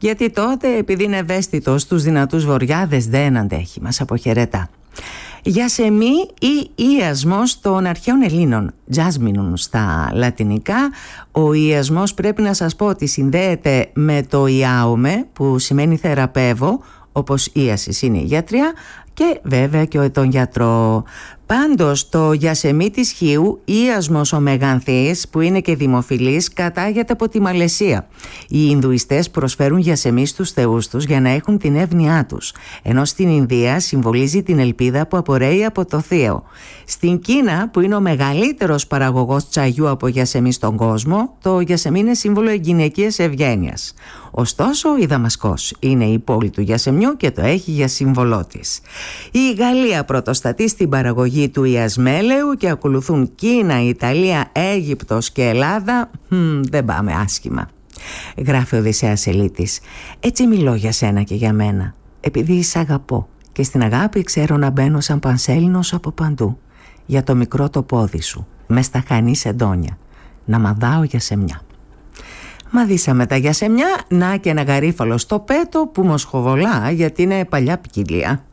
γιατί τότε, επειδή είναι ευαίσθητος στους δυνατούς βοριάδες, δεν αντέχει. Μας αποχαιρετά. Γιασεμί ή Ιασμός των αρχαίων Ελλήνων, Jasminum στα λατινικά. Ο Ιασμός, πρέπει να σας πω ότι συνδέεται με το Ιάομε, που σημαίνει θεραπεύω, όπως ίασης είναι η γιατριά, και βέβαια και τον γιατρό. Πάντως το γιασεμί της Χίου, Ιασμός ο Μεγανθής, που είναι και δημοφιλής, κατάγεται από τη Μαλαισία. Οι Ινδουιστές προσφέρουν γιασεμί στους θεούς τους για να έχουν την εύνοιά τους, ενώ στην Ινδία συμβολίζει την ελπίδα που απορρέει από το θείο. Στην Κίνα, που είναι ο μεγαλύτερος παραγωγός τσαγιού από γιασεμί στον κόσμο, το γιασεμί είναι σύμβολο γυναικείας ευγένειας. Ωστόσο, η Δαμασκός είναι η πόλη του γιασεμιού και το έχει για σύμβολό της. Η Γαλλία πρωτοστατεί στην παραγωγή του ιασμέλαιου και ακολουθούν Κίνα, Ιταλία, Αίγυπτος και Ελλάδα. Δεν πάμε άσχημα. Γράφει ο Οδυσσέας Ελίτης: έτσι μιλώ για σένα και για μένα, επειδή σ' αγαπώ και στην αγάπη ξέρω να μπαίνω σαν πανσέλινος από παντού, για το μικρό το πόδι σου, μες στα χανή σεντόνια, να μαδάω γιασεμιά. Μαδίσαμε τα γιασεμιά, να και ένα γαρίφαλο στο πέτο που μοσχοβολά γιατί είναι παλιά ποικιλία.